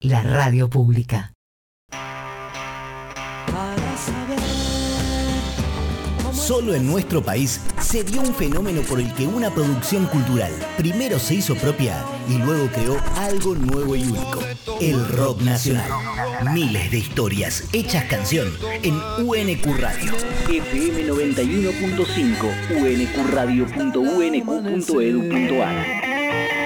la radio pública. Solo en nuestro país se dio un fenómeno por el que una producción cultural primero se hizo propia y luego creó algo nuevo y único: el rock nacional. Miles de historias hechas canción en UNQ Radio. FM 91.5, uncradio.unq.edu.ar.